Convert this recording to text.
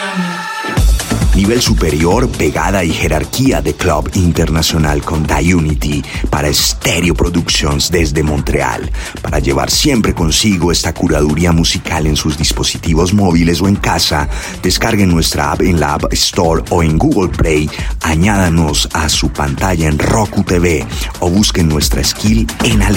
Nivel superior, pegada y jerarquía de club internacional con DiUnity para Stereo Productions desde Montreal. Para llevar siempre consigo esta curaduría musical en sus dispositivos móviles o en casa, descarguen nuestra app en la App Store o en Google Play, añádanos a su pantalla en Roku TV o busquen nuestra skill en